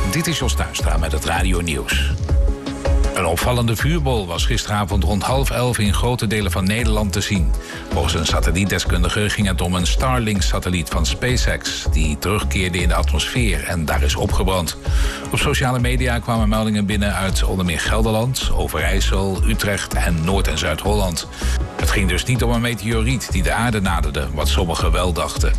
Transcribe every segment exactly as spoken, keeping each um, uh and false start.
Dit is Jos Tuinstra met het Radio Nieuws. Een opvallende vuurbol was gisteravond rond half elf in grote delen van Nederland te zien. Volgens een satellietdeskundige ging het om een Starlink-satelliet van SpaceX... die terugkeerde in de atmosfeer en daar is opgebrand. Op sociale media kwamen meldingen binnen uit onder meer Gelderland, Overijssel, Utrecht en Noord- en Zuid-Holland. Het ging dus niet om een meteoriet die de aarde naderde, wat sommigen wel dachten.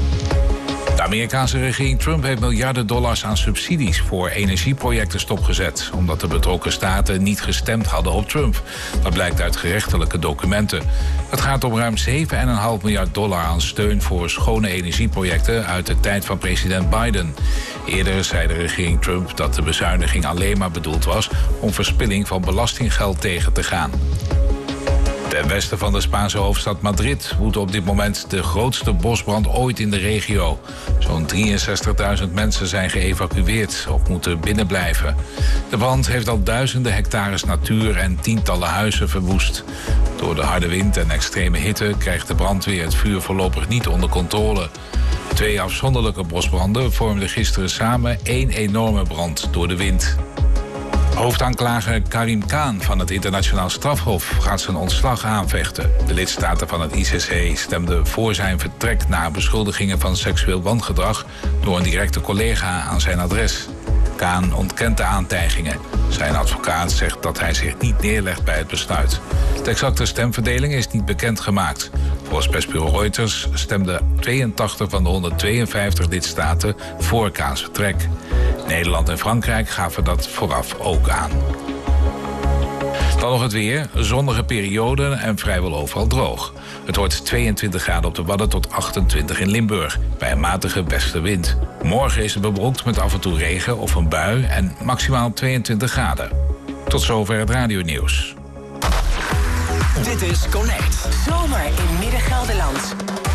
De Amerikaanse regering Trump heeft miljarden dollars aan subsidies voor energieprojecten stopgezet, omdat de betrokken staten niet gestemd hadden op Trump. Dat blijkt uit gerechtelijke documenten. Het gaat om ruim zeven komma vijf miljard dollar aan steun voor schone energieprojecten uit de tijd van president Biden. Eerder zei de regering Trump dat de bezuiniging alleen maar bedoeld was om verspilling van belastinggeld tegen te gaan. Ten westen van de Spaanse hoofdstad Madrid woedt op dit moment de grootste bosbrand ooit in de regio. Zo'n drieënzestigduizend mensen zijn geëvacueerd of moeten binnenblijven. De brand heeft al duizenden hectares natuur en tientallen huizen verwoest. Door de harde wind en extreme hitte krijgt de brandweer het vuur voorlopig niet onder controle. Twee afzonderlijke bosbranden vormden gisteren samen één enorme brand door de wind. Hoofdaanklager Karim Khan van het Internationaal Strafhof gaat zijn ontslag aanvechten. De lidstaten van het I C C stemden voor zijn vertrek na beschuldigingen van seksueel wangedrag door een directe collega aan zijn adres. Khan ontkent de aantijgingen. Zijn advocaat zegt dat hij zich niet neerlegt bij het besluit. De exacte stemverdeling is niet bekendgemaakt. Volgens persbureau Reuters stemden tweeëntachtig van de honderdtweeënvijftig lidstaten voor Khans vertrek. Nederland en Frankrijk gaven dat vooraf ook aan. Dan nog het weer. Zonnige perioden en vrijwel overal droog. Het wordt tweeëntwintig graden op de Wadden tot achtentwintig in Limburg, bij een matige westenwind. Morgen is het bewolkt met af en toe regen of een bui en maximaal tweeëntwintig graden. Tot zover het radionieuws. Dit is Connect. Zomer in Midden-Gelderland.